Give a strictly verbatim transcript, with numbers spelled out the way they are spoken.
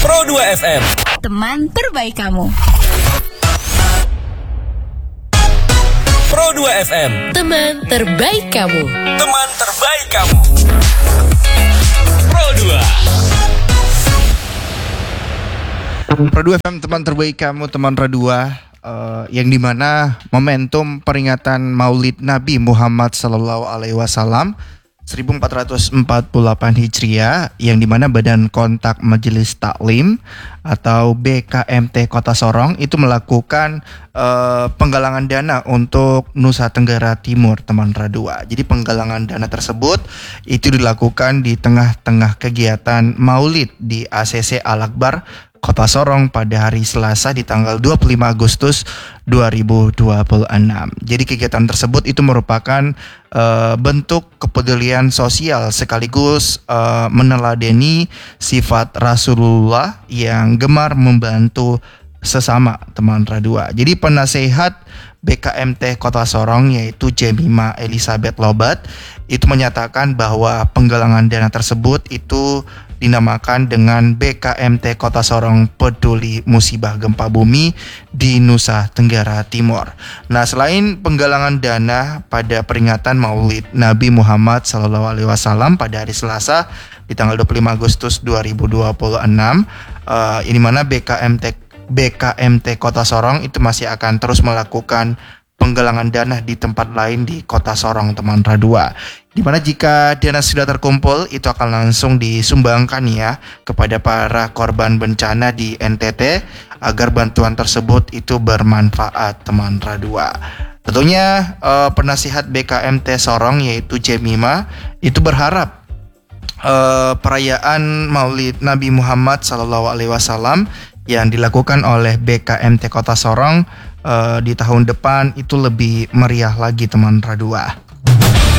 Pro dua F M, teman terbaik kamu. Pro dua F M, teman terbaik kamu. Teman terbaik kamu. Pro dua. Pro dua F M, teman terbaik kamu, teman Pro dua, uh, yang dimana momentum peringatan Maulid Nabi Muhammad Sallallahu Alaihi Wasallam seribu empat ratus empat puluh delapan Hijriah, yang dimana Badan Kontak Majelis Taklim atau B K M T Kota Sorong itu melakukan uh, penggalangan dana untuk Nusa Tenggara Timur, teman Radua. Jadi penggalangan dana tersebut itu dilakukan di tengah-tengah kegiatan Maulid di A C C Al-Akbar Kota Sorong pada hari Selasa di tanggal dua puluh lima Agustus dua ribu dua puluh enam. Jadi kegiatan tersebut itu merupakan uh, bentuk kepedulian sosial sekaligus uh, meneladani sifat Rasulullah yang gemar membantu sesama, teman Radua. Jadi penasehat B K M T Kota Sorong yaitu Jemima Elizabeth Lobat itu menyatakan bahwa penggalangan dana tersebut itu dinamakan dengan B K M T Kota Sorong Peduli Musibah Gempa Bumi di Nusa Tenggara Timur. Nah, selain penggalangan dana pada peringatan Maulid Nabi Muhammad Sallallahu Alaihi Wasallam pada hari Selasa di tanggal dua puluh lima Agustus dua ribu dua puluh enam, uh, ini mana B K M T B K M T Kota Sorong itu masih akan terus melakukan penggalangan dana di tempat lain di Kota Sorong, teman Radua. Di mana jika dana sudah terkumpul itu akan langsung disumbangkan ya kepada para korban bencana di N T T agar bantuan tersebut itu bermanfaat, teman Radua. Tentunya eh, penasihat B K M T Sorong yaitu Jemima itu berharap eh, perayaan Maulid Nabi Muhammad Sallallahu Alaihi Wasallam yang dilakukan oleh B K M T Kota Sorong uh, di tahun depan itu lebih meriah lagi, teman Radua.